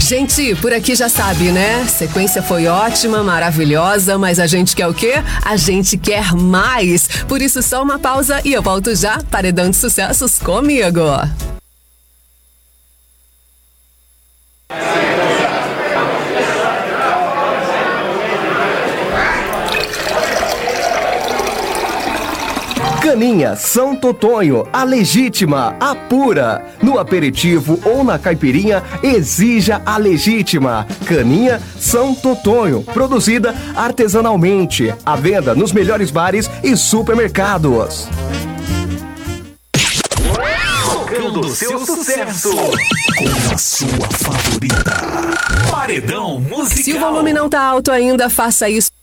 Gente, por aqui já sabe, né? Sequência foi ótima, maravilhosa, mas a gente quer o quê? A gente quer mais. Por isso, só uma pausa e eu volto já. Paredão de Sucessos comigo. Caninha São Totonho, a legítima, a pura. No aperitivo ou na caipirinha, exija a legítima. Caninha São Totonho, produzida artesanalmente. À venda nos melhores bares e supermercados. Tocando seu sucesso com a sua favorita. Paredão musical. Se o volume não tá alto ainda, faça isso.